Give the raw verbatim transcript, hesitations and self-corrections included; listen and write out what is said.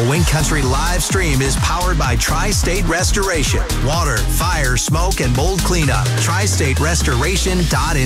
The Wink Country live stream is powered by Tri-State Restoration. Water, fire, smoke, and mold cleanup. tri state restoration dot